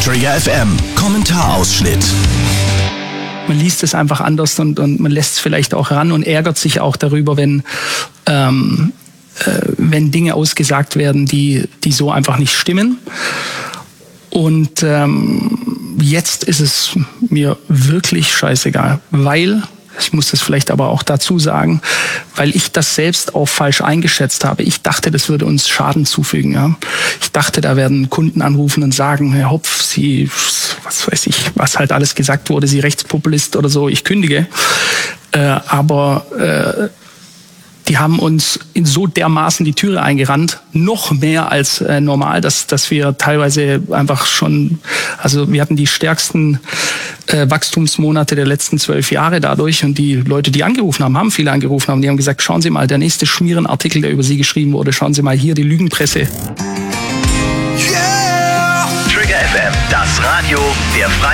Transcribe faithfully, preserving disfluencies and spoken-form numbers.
Trigger F M, Kommentarausschnitt. Man liest es einfach anders und, und man lässt es vielleicht auch ran und ärgert sich auch darüber, wenn, ähm, äh, wenn Dinge ausgesagt werden, die, die so einfach nicht stimmen. Und ähm, jetzt ist es mir wirklich scheißegal, weil, ich muss das vielleicht aber auch dazu sagen, weil ich das selbst auch falsch eingeschätzt habe. Ich dachte, das würde uns Schaden zufügen. Ja. Ich dachte, da werden Kunden anrufen und sagen, Herr Hopf, Sie, was weiß ich, was halt alles gesagt wurde, Sie Rechtspopulist oder so, ich kündige. Äh, aber äh, die haben uns in so dermaßen die Türe eingerannt, noch mehr als äh, normal, dass, dass wir teilweise einfach schon, also wir hatten die stärksten äh, Wachstumsmonate der letzten zwölf Jahre dadurch und die Leute, die angerufen haben, haben viele angerufen haben, die haben gesagt, schauen Sie mal, der nächste Schmierenartikel, der über Sie geschrieben wurde, schauen Sie mal hier, die Lügenpresse. Yeah! Trigger F M, das Radio der Freien